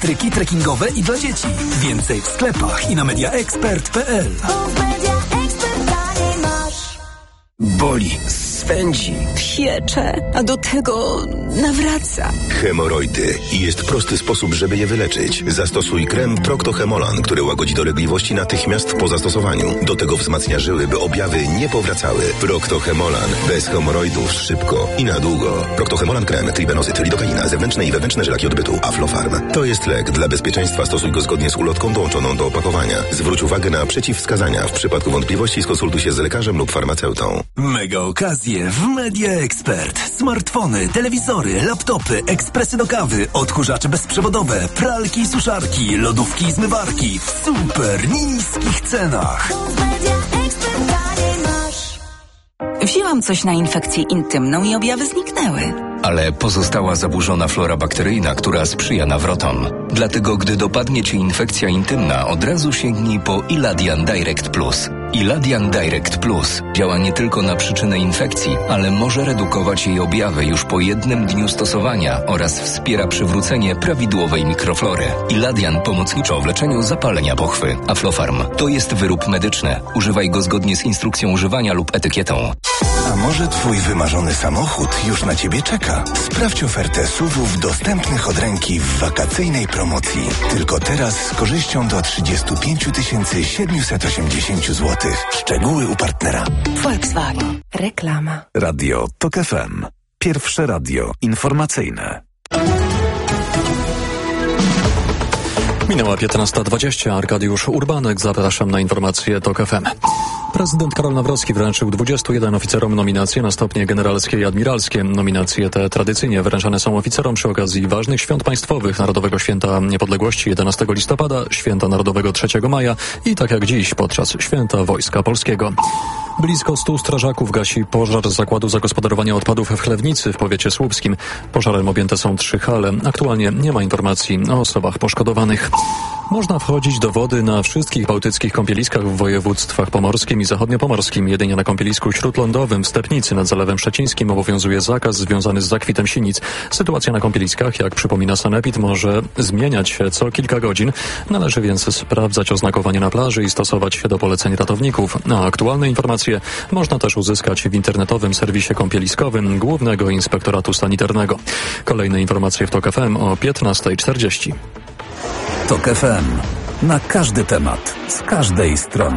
Tryki trekkingowe i dla dzieci. Więcej w sklepach i na mediaexpert.pl. Boli, swędzi, piecze, a do tego nawraca. Hemoroidy. I jest prosty sposób, żeby je wyleczyć. Zastosuj krem Procto-Hemolan, który łagodzi dolegliwości natychmiast po zastosowaniu. Do tego wzmacnia żyły, by objawy nie powracały. Procto-Hemolan. Bez hemoroidów szybko i na długo. Procto-Hemolan krem, tribenozyt, lidokaina, zewnętrzne i wewnętrzne żelaki odbytu, Aflofarm. To jest lek. Dla bezpieczeństwa stosuj go zgodnie z ulotką dołączoną do opakowania. Zwróć uwagę na przeciwwskazania. W przypadku wątpliwości skonsultuj się z lekarzem lub farmaceutą. Mega okazje w Media Expert. Smartfony, telewizory, laptopy, ekspresy do kawy, odkurzacze bezprzewodowe, pralki i suszarki, lodówki i zmywarki w super niskich cenach. Wzięłam coś na infekcję intymną i objawy zniknęły. Ale pozostała zaburzona flora bakteryjna, która sprzyja nawrotom. Dlatego, gdy dopadnie Cię infekcja intymna, od razu sięgnij po Iladian Direct Plus. Iladian Direct Plus działa nie tylko na przyczynę infekcji, ale może redukować jej objawy już po jednym dniu stosowania oraz wspiera przywrócenie prawidłowej mikroflory. Iladian pomocniczo w leczeniu zapalenia pochwy. Aflofarm to jest wyrób medyczny. Używaj go zgodnie z instrukcją używania lub etykietą. A może Twój wymarzony samochód już na Ciebie czeka? Sprawdź ofertę SUV-ów dostępnych od ręki w wakacyjnej promocji. Tylko teraz z korzyścią do 35 780 zł. Szczegóły u partnera. Volkswagen. Reklama. Radio TOK FM. Pierwsze radio informacyjne. Minęła 15:20. Arkadiusz Urbanek. Zapraszam na informacje TOK FM. Prezydent Karol Nawrocki wręczył 21 oficerom nominacje na stopnie generalskie i admiralskie. Nominacje te tradycyjnie wręczane są oficerom przy okazji ważnych świąt państwowych, Narodowego Święta Niepodległości 11 listopada, Święta Narodowego 3 maja i tak jak dziś podczas Święta Wojska Polskiego. Blisko 100 strażaków gasi pożar zakładu zagospodarowania odpadów w Chlewnicy w powiecie słupskim. Pożarem objęte są 3 hale. Aktualnie nie ma informacji o osobach poszkodowanych. Można wchodzić do wody na wszystkich bałtyckich kąpieliskach w województwach pomorskim i zachodniopomorskim. Jedynie na kąpielisku śródlądowym w Stepnicy nad Zalewem Szczecińskim obowiązuje zakaz związany z zakwitem sinic. Sytuacja na kąpieliskach, jak przypomina sanepid, może zmieniać się co kilka godzin. Należy więc sprawdzać oznakowanie na plaży i stosować się do poleceń ratowników. A aktualne informacje można też uzyskać w internetowym serwisie kąpieliskowym Głównego Inspektoratu Sanitarnego. Kolejne informacje w TOK FM o 15:40. TOK FM. Na każdy temat, z każdej strony.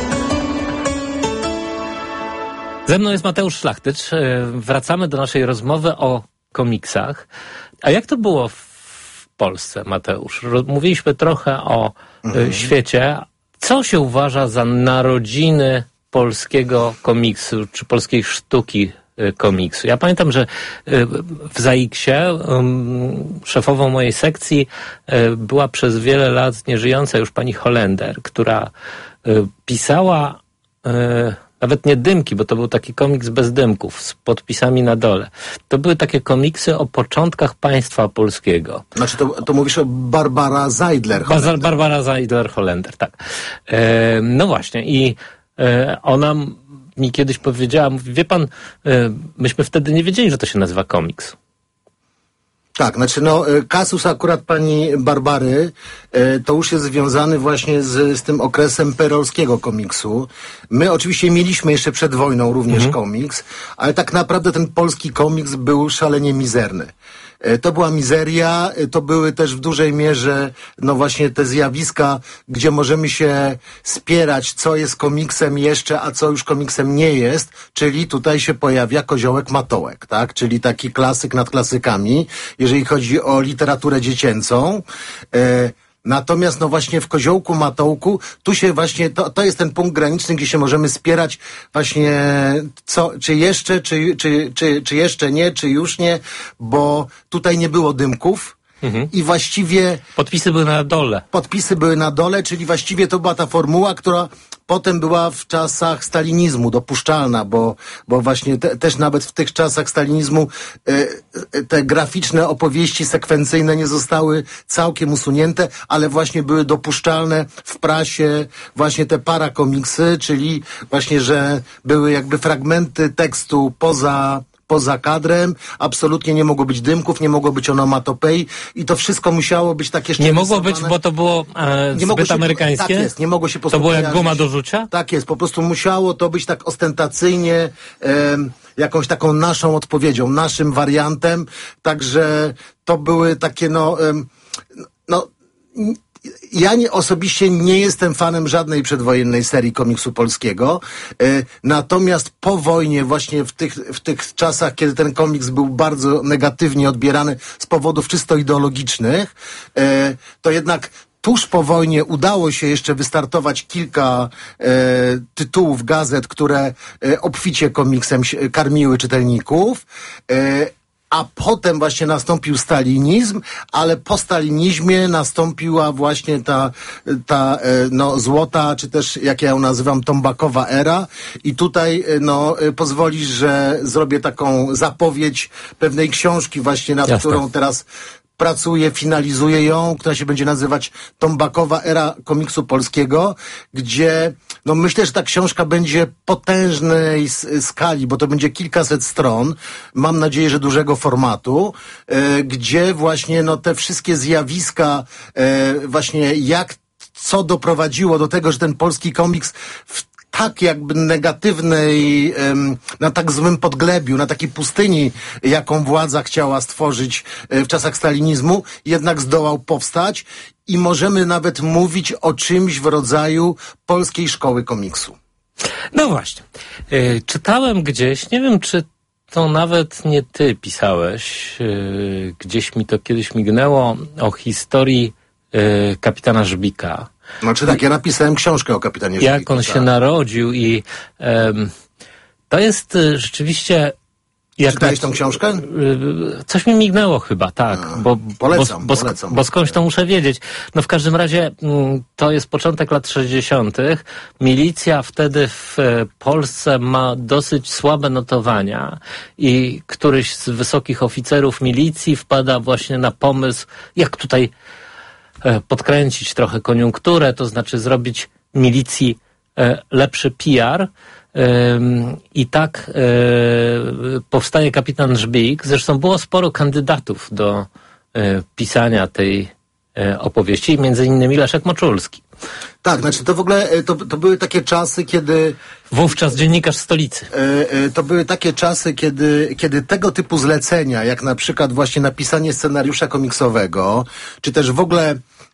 Ze mną jest Mateusz Szlachtycz. Wracamy do naszej rozmowy o komiksach. A jak to było w Polsce, Mateusz? Mówiliśmy trochę o świecie. Co się uważa za narodziny polskiego komiksu, czy polskiej sztuki komiksu? Ja pamiętam, że w ZAIKS-ie szefową mojej sekcji była przez wiele lat nieżyjąca już pani Holender, która pisała nawet nie dymki, bo to był taki komiks bez dymków, z podpisami na dole. To były takie komiksy o początkach państwa polskiego. Znaczy to mówisz o Barbara Zeidler-Holender. Barbara Zeidler-Holender, tak. No właśnie i ona mi kiedyś powiedziała, mówi, wie pan, myśmy wtedy nie wiedzieli, że to się nazywa komiks. Tak, znaczy kasus akurat pani Barbary to już jest związany właśnie z tym okresem perolskiego komiksu. My oczywiście mieliśmy jeszcze przed wojną również komiks, ale tak naprawdę ten polski komiks był szalenie mizerny. To była mizeria, to były też w dużej mierze właśnie te zjawiska, gdzie możemy się spierać, co jest komiksem jeszcze, a co już komiksem nie jest, czyli tutaj się pojawia Koziołek Matołek, tak? Czyli taki klasyk nad klasykami, jeżeli chodzi o literaturę dziecięcą. Natomiast właśnie w Koziołku Matołku, tu się właśnie, to jest ten punkt graniczny, gdzie się możemy spierać właśnie czy jeszcze, czy jeszcze nie, czy już nie, bo tutaj nie było dymków. I właściwie... Podpisy były na dole. Czyli właściwie to była ta formuła, która potem była w czasach stalinizmu dopuszczalna, bo właśnie też nawet w tych czasach stalinizmu te graficzne opowieści sekwencyjne nie zostały całkiem usunięte, ale właśnie były dopuszczalne w prasie właśnie te parakomiksy, czyli właśnie, że były jakby fragmenty tekstu poza poza kadrem, absolutnie nie mogło być dymków, nie mogło być onomatopei i to wszystko musiało być tak jeszcze... Nie mogło być, bo to było zbyt amerykańskie? Tak jest, nie mogło się po prostu To było jak kojarzyć. guma do rzucia? Tak jest, po prostu musiało to być tak ostentacyjnie jakąś taką naszą odpowiedzią, naszym wariantem, także to były takie ja osobiście nie jestem fanem żadnej przedwojennej serii komiksu polskiego, natomiast po wojnie, właśnie w tych czasach, kiedy ten komiks był bardzo negatywnie odbierany z powodów czysto ideologicznych, to jednak tuż po wojnie udało się jeszcze wystartować kilka tytułów gazet, które obficie komiksem karmiły czytelników. A potem właśnie nastąpił stalinizm, ale po stalinizmie nastąpiła właśnie ta złota, czy też jak ja ją nazywam, tombakowa era. I tutaj pozwolisz, że zrobię taką zapowiedź pewnej książki właśnie, nad którą teraz pracuję, finalizuję ją, która się będzie nazywać Tombakowa era komiksu polskiego, gdzie myślę, że ta książka będzie potężnej skali, bo to będzie kilkaset stron, mam nadzieję, że dużego formatu, gdzie właśnie te wszystkie zjawiska, właśnie co doprowadziło do tego, że ten polski komiks tak jakby negatywnej, na tak złym podglebiu, na takiej pustyni, jaką władza chciała stworzyć w czasach stalinizmu, jednak zdołał powstać i możemy nawet mówić o czymś w rodzaju polskiej szkoły komiksu. No właśnie. Czytałem gdzieś, nie wiem czy to nawet nie ty pisałeś, gdzieś mi to kiedyś mignęło, o historii kapitana Żbika. Znaczy tak, ja napisałem książkę o kapitanie Żbiku. Jak on się narodził i to jest rzeczywiście... Czytałeś tą książkę? Coś mi mignęło chyba, tak. Polecam. Bo skądś to muszę wiedzieć. No w każdym razie to jest początek lat 60. Milicja wtedy w Polsce ma dosyć słabe notowania i któryś z wysokich oficerów milicji wpada właśnie na pomysł, jak tutaj podkręcić trochę koniunkturę, to znaczy zrobić milicji lepszy PR. I tak powstaje kapitan Żbik. Zresztą było sporo kandydatów do pisania tej opowieści, między innymi Leszek Moczulski. Tak, znaczy to w ogóle, to były takie czasy, kiedy... Wówczas dziennikarz Stolicy. To były takie czasy, kiedy tego typu zlecenia, jak na przykład właśnie napisanie scenariusza komiksowego, czy też w ogóle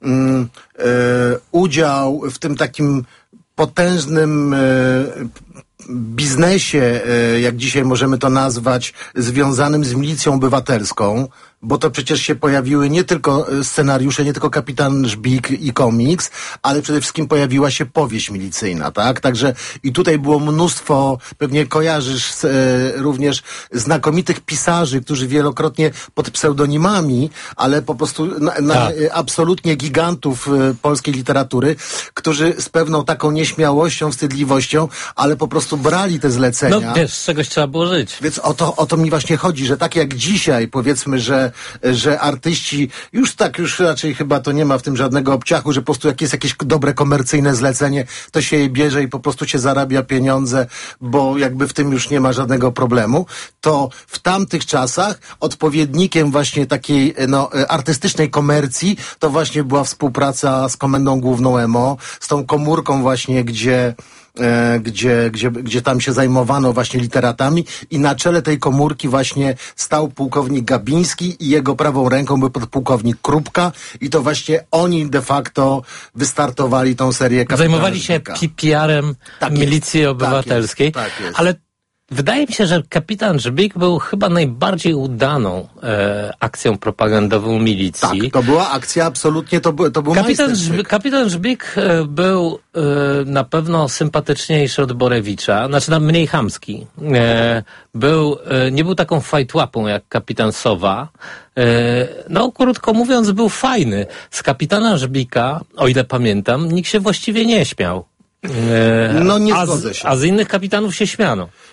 udział w tym takim potężnym biznesie, jak dzisiaj możemy to nazwać, związanym z milicją obywatelską, bo to przecież się pojawiły nie tylko scenariusze, nie tylko Kapitan Żbik i komiks, ale przede wszystkim pojawiła się powieść milicyjna, tak? Także i tutaj było mnóstwo, pewnie kojarzysz również znakomitych pisarzy, którzy wielokrotnie pod pseudonimami, ale po prostu absolutnie gigantów polskiej literatury, którzy z pewną taką nieśmiałością, wstydliwością, ale po prostu brali te zlecenia. No wiesz, z czegoś trzeba było żyć. Więc o to mi właśnie chodzi, że tak jak dzisiaj, powiedzmy, że artyści, już raczej chyba to nie ma w tym żadnego obciachu, że po prostu jak jest jakieś dobre komercyjne zlecenie, to się je bierze i po prostu się zarabia pieniądze, bo jakby w tym już nie ma żadnego problemu, to w tamtych czasach odpowiednikiem właśnie takiej artystycznej komercji to właśnie była współpraca z Komendą Główną EMO, z tą komórką właśnie, gdzie tam się zajmowano właśnie literatami i na czele tej komórki właśnie stał pułkownik Gabiński i jego prawą ręką był podpułkownik Krupka i to właśnie oni de facto wystartowali tą serię Kapitana Zajmowali się Żbika. PR-em milicji obywatelskiej, Tak jest. Ale wydaje mi się, że kapitan Żbik był chyba najbardziej udaną akcją propagandową milicji. Tak, to była akcja absolutnie, to był majstersztyk. Kapitan Żbik był na pewno sympatyczniejszy od Borewicza, znaczy mniej chamski. Nie był taką fajtłapą jak kapitan Sowa. Krótko mówiąc, był fajny. Z kapitana Żbika, o ile pamiętam, nikt się właściwie nie śmiał. Nie zgodzę się. A z innych kapitanów się śmiano.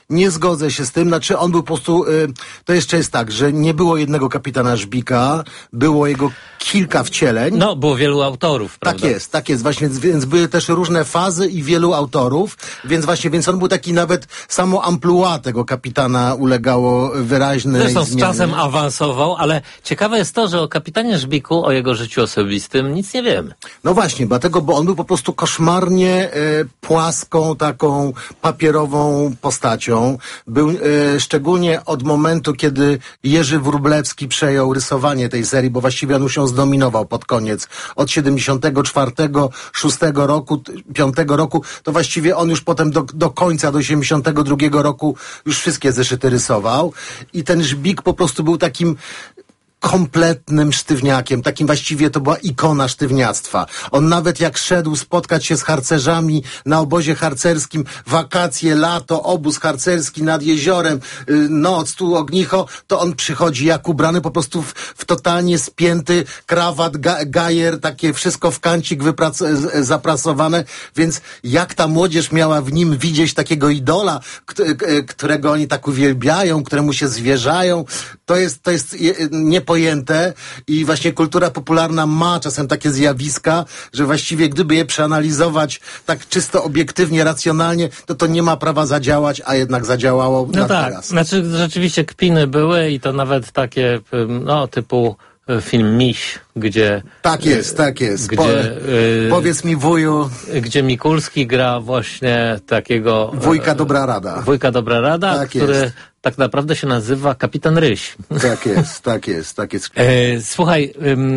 nie zgodzę się z tym. Znaczy on był po prostu, to jeszcze jest tak, że nie było jednego kapitana Żbika, było jego kilka wcieleń. No, było wielu autorów, prawda? Tak jest, właśnie, więc były też różne fazy i wielu autorów, więc on był taki nawet samo amplua tego kapitana ulegało wyraźnej Zresztą z zmianie. czasem awansował, ale ciekawe jest to, że o kapitanie Żbiku, o jego życiu osobistym nic nie wiemy. No właśnie, dlatego, bo on był po prostu koszmarnie płaską, taką papierową postacią. Był szczególnie od momentu, kiedy Jerzy Wróblewski przejął rysowanie tej serii, bo właściwie on już ją zdominował pod koniec. Od 74, 6 roku, 5 roku, to właściwie on już potem do końca, do 72 roku już wszystkie zeszyty rysował. I ten Żbik po prostu był takim kompletnym sztywniakiem, takim właściwie to była ikona sztywniactwa. On nawet jak szedł spotkać się z harcerzami na obozie harcerskim, wakacje, lato, obóz harcerski nad jeziorem, noc, tu ognicho, to on przychodzi jak ubrany po prostu w totalnie spięty krawat, gajer, takie wszystko w kancik zaprasowane, więc jak ta młodzież miała w nim widzieć takiego idola, którego oni tak uwielbiają, któremu się zwierzają, to jest niepojęte i właśnie kultura popularna ma czasem takie zjawiska, że właściwie gdyby je przeanalizować tak czysto obiektywnie, racjonalnie, to nie ma prawa zadziałać, a jednak zadziałało no tak, teraz. Znaczy rzeczywiście kpiny były i to nawet takie, no typu film Miś, gdzie... Tak jest. Gdzie, powiedz mi, wuju... Gdzie Mikulski gra właśnie takiego... Wujka Dobra Rada. Wujka Dobra Rada, tak który jest. Tak naprawdę się nazywa Kapitan Ryś. Tak jest. Słuchaj,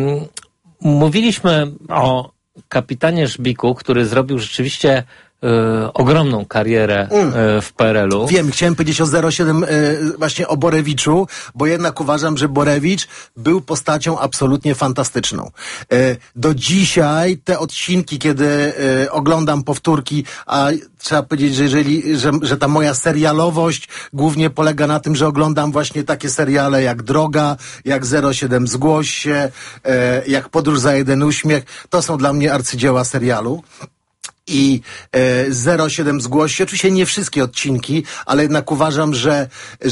mówiliśmy o kapitanie Żbiku, który zrobił rzeczywiście ogromną karierę w PRL-u. Wiem, chciałem powiedzieć o 07 właśnie o Borewiczu, bo jednak uważam, że Borewicz był postacią absolutnie fantastyczną. Do dzisiaj te odcinki, kiedy oglądam powtórki, a trzeba powiedzieć, że ta moja serialowość głównie polega na tym, że oglądam właśnie takie seriale jak Droga, jak 07 Zgłoś się, jak Podróż za jeden uśmiech. To są dla mnie arcydzieła serialu. I 07 Zgłoś się, oczywiście nie wszystkie odcinki, ale jednak uważam, że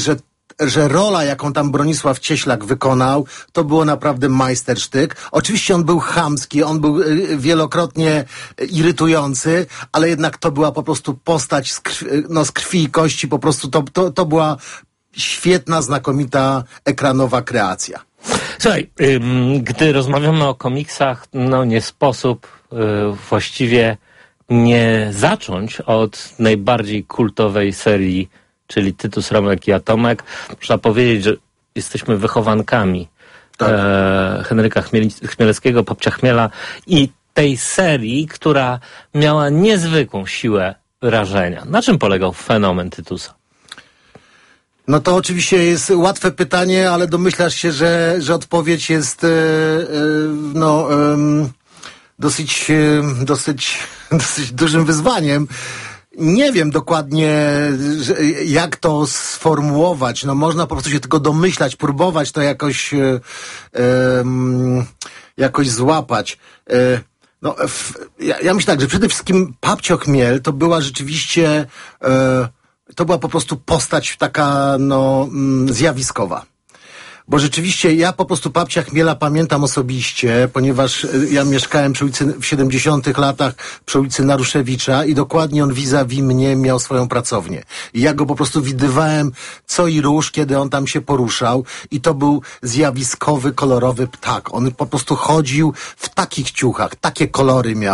rola, jaką tam Bronisław Cieślak wykonał, to było naprawdę majstersztyk. Oczywiście on był chamski, on był wielokrotnie irytujący, ale jednak to była po prostu postać z krwi i kości, po prostu to była świetna, znakomita ekranowa kreacja. Słuchaj, gdy rozmawiamy o komiksach, no nie sposób właściwie nie zacząć od najbardziej kultowej serii, czyli Tytus, Romek i Atomek. Można powiedzieć, że jesteśmy wychowankami Henryka Chmielewskiego, Popcia Chmiela i tej serii, która miała niezwykłą siłę rażenia. Na czym polegał fenomen Tytusa? No to oczywiście jest łatwe pytanie, ale domyślasz się, że odpowiedź jest dosyć dużym wyzwaniem. Nie wiem dokładnie, jak to sformułować. No można po prostu się tylko domyślać, próbować to jakoś złapać. Ja myślę tak, że przede wszystkim Papcio Chmiel to była rzeczywiście, to była po prostu postać taka, zjawiskowa. Bo rzeczywiście ja po prostu Papcia Chmiela pamiętam osobiście, ponieważ ja mieszkałem w 70 latach przy ulicy Naruszewicza i dokładnie on vis-a-vis mnie miał swoją pracownię. I ja go po prostu widywałem co i róż, kiedy on tam się poruszał i to był zjawiskowy, kolorowy ptak. On po prostu chodził w takich ciuchach, takie kolory miał.